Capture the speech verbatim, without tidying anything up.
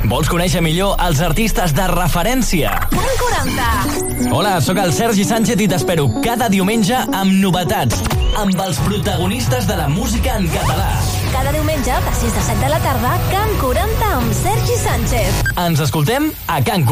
Vols conèixer millor els artistes de referència? Can quaranta. Hola, sóc el Sergi Sánchez i t'espero cada diumenge amb novetats, amb els protagonistes de la música en català. Cada diumenge, de sis a set de la tarda, Can quaranta amb Sergi Sánchez. Ens escoltem a Can